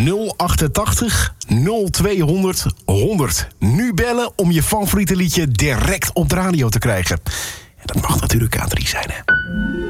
088 0200 100. Nu bellen om je favoriete liedje direct op de radio te krijgen. En dat mag natuurlijk K3 zijn, hè?